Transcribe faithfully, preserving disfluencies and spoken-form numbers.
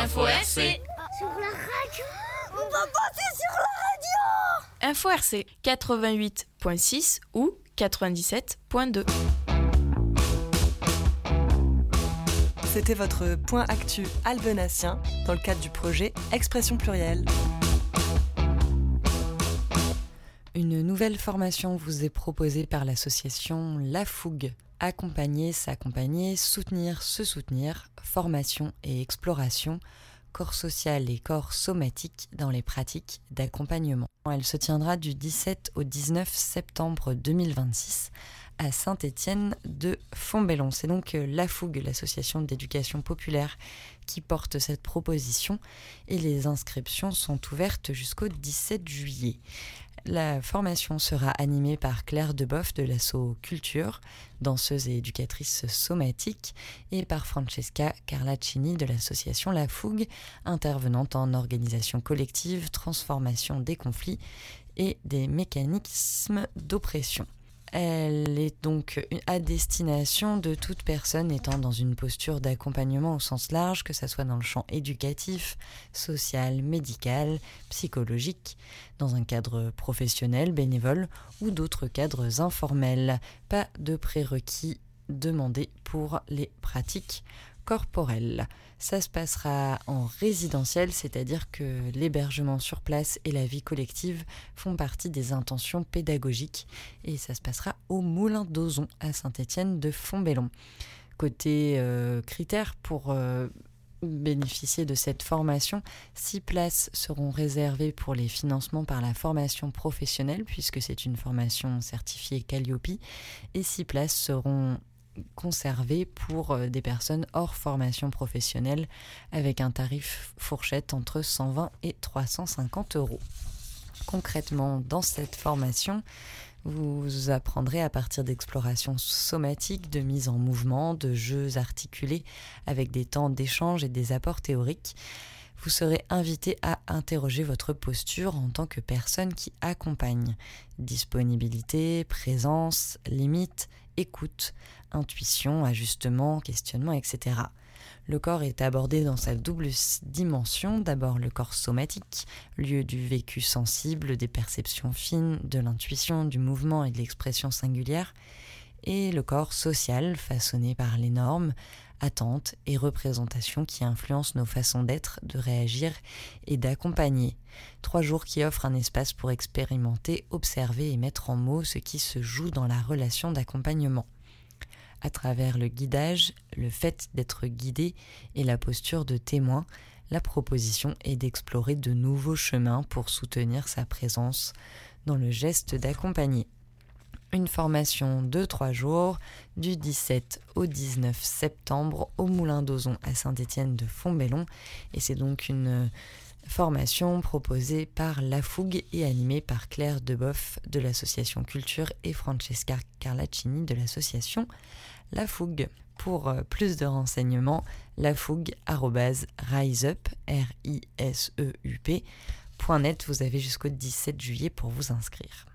Info R C. Sur la radio. On va passer sur la radio. Info R C quatre-vingt-huit virgule six ou quatre-vingt-dix-sept virgule deux. C'était votre point actu albenassien dans le cadre du projet Expression plurielle. Une nouvelle formation vous est proposée par l'association La Fougue. Accompagner, s'accompagner, soutenir, se soutenir, formation et exploration, corps social et corps somatique dans les pratiques d'accompagnement. Elle se tiendra du dix-sept au dix-neuf septembre deux mille vingt-six à Saint-Étienne de Fontbellon. C'est donc La Fougue, l'association d'éducation populaire, qui porte cette proposition et les inscriptions sont ouvertes jusqu'au dix-sept juillet. La formation sera animée par Claire Deboeuf de l'asso Culture, danseuse et éducatrice somatique, et par Francesca Carlaccini de l'association La Fougue, intervenante en organisation collective, transformation des conflits et des mécanismes d'oppression. Elle est donc à destination de toute personne étant dans une posture d'accompagnement au sens large, que ce soit dans le champ éducatif, social, médical, psychologique, dans un cadre professionnel, bénévole ou d'autres cadres informels. Pas de prérequis demandés pour les pratiques corporelle. Ça se passera en résidentiel, c'est-à-dire que l'hébergement sur place et la vie collective font partie des intentions pédagogiques et ça se passera au Moulin d'Ozon à Saint-Étienne de Fontbellon. Côté euh, critères pour euh, bénéficier de cette formation, six places seront réservées pour les financements par la formation professionnelle puisque c'est une formation certifiée Calliope et six places seront conservé pour des personnes hors formation professionnelle avec un tarif fourchette entre cent vingt et trois cent cinquante euros. Concrètement, dans cette formation, vous apprendrez à partir d'explorations somatiques, de mise en mouvement, de jeux articulés avec des temps d'échange et des apports théoriques. Vous serez invité à interroger votre posture en tant que personne qui accompagne. Disponibilité, présence, limite, écoute, intuition, ajustement, questionnement, et cetera. Le corps est abordé dans sa double dimension. D'abord le corps somatique, lieu du vécu sensible, des perceptions fines, de l'intuition, du mouvement et de l'expression singulière. Et le corps social, façonné par les normes, attentes et représentations qui influencent nos façons d'être, de réagir et d'accompagner. Trois jours qui offrent un espace pour expérimenter, observer et mettre en mots ce qui se joue dans la relation d'accompagnement. À travers le guidage, le fait d'être guidé et la posture de témoin, la proposition est d'explorer de nouveaux chemins pour soutenir sa présence dans le geste d'accompagner. Une formation de trois jours, du dix-sept au dix-neuf septembre au Moulin d'Ozon à Saint-Étienne de Fontbellon. Et c'est donc une formation proposée par La Fougue et animée par Claire Deboeuf de l'association Culture et Francesca Carlaccini de l'association La Fougue. Pour plus de renseignements, lafougue arobase riseup, R I S E U P, point net, vous avez jusqu'au dix-sept juillet pour vous inscrire.